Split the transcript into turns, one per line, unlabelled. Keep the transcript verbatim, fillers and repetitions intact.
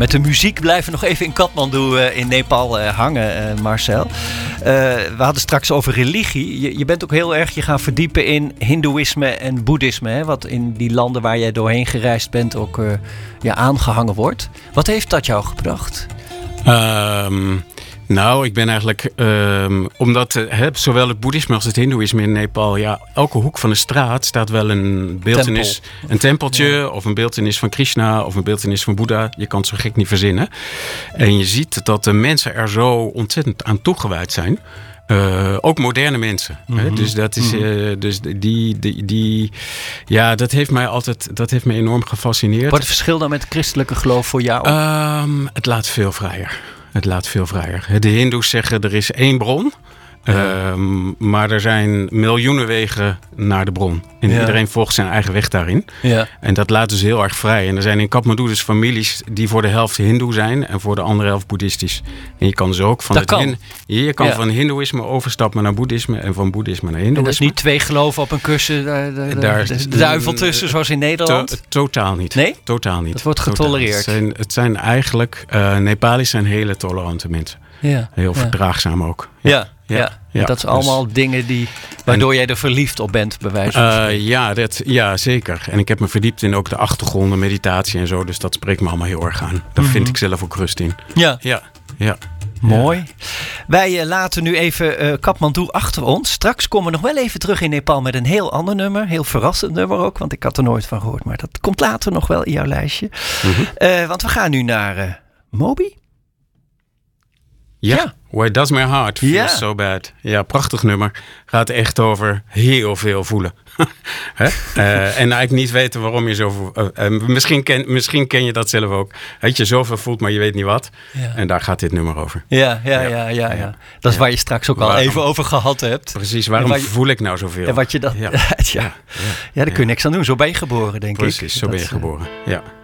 met de muziek blijven we nog even in Kathmandu uh, in Nepal uh, hangen, uh, Marcel. Uh, we hadden straks over religie. Je, je bent ook heel erg je gaan verdiepen in hindoeïsme en boeddhisme. Hè, wat in die landen waar jij doorheen gereisd bent ook uh, ja, aangehangen wordt. Wat heeft dat jou gebracht?
Um, nou, ik ben eigenlijk... Um, omdat uh, he, zowel het boeddhisme als het hindoeïsme in Nepal... ja, elke hoek van de straat staat wel een beeltenis. Tempel. Een tempeltje ja. of een beeltenis van Krishna of een beeltenis van Boeddha. Je kan het zo gek niet verzinnen. En je ziet dat de mensen er zo ontzettend aan toegewijd zijn... Uh, ook moderne mensen. Mm-hmm. Hè? Dus dat is, uh, dus die, die, die, ja, dat heeft mij altijd, dat heeft me enorm gefascineerd.
Wat is het verschil dan met het christelijke geloof voor jou?
Um, het laat veel vrijer. Het laat veel vrijer. De Hindoes zeggen er is één bron. Ja. Um, maar er zijn miljoenen wegen naar de bron. En ja. iedereen volgt zijn eigen weg daarin. Ja. En dat laat dus heel erg vrij. En er zijn in Kathmandu dus families die voor de helft hindoe zijn... en voor de andere helft boeddhistisch. En je kan dus ook van,
het
het
kan.
Hin- je kan ja. van hindoeïsme overstappen naar boeddhisme... en van boeddhisme naar hindoeïsme.
En dat is niet twee geloven op een kussen, de, de, Daar de, de duivel tussen, zoals in Nederland?
To- totaal niet.
Nee?
Totaal niet.
Dat wordt getolereerd.
Het zijn, het zijn eigenlijk... Uh, Nepali's zijn hele tolerante mensen. Ja. Heel ja. verdraagzaam ook.
Ja. Ja. Ja, ja. ja, dat is allemaal dus, dingen die, waardoor en, jij er verliefd op bent, bij wijze van
uh, ja, dat, ja, zeker. En ik heb me verdiept in ook de achtergronden, meditatie en zo. Dus dat spreekt me allemaal heel erg aan. Daar mm-hmm. vind ik zelf ook rust in.
Ja.
Ja, ja.
Mooi. Ja. Wij uh, laten nu even uh, Kathmandu achter ons. Straks komen we nog wel even terug in Nepal met een heel ander nummer. Heel verrassend nummer ook, want ik had er nooit van gehoord. Maar dat komt later nog wel in jouw lijstje. Mm-hmm. Uh, want we gaan nu naar uh, Moby.
Ja, ja. Why Does My Heart Feel ja. So Bad. Ja, prachtig nummer. Gaat echt over heel veel voelen. uh, en eigenlijk niet weten waarom je zoveel... Uh, uh, misschien, ken, misschien ken je dat zelf ook. Dat je zoveel voelt, maar je weet niet wat. Ja. En daar gaat dit nummer over.
Ja, ja, ja, ja. ja, ja. Dat is ja. waar je straks ook waarom, al even over gehad hebt.
Precies, waarom waar je, voel ik nou zoveel?
En wat je dat, ja. ja. Ja. ja, daar kun je niks aan doen. Zo ben je geboren, denk
Precies,
ik.
Precies, zo ben je geboren. Ja.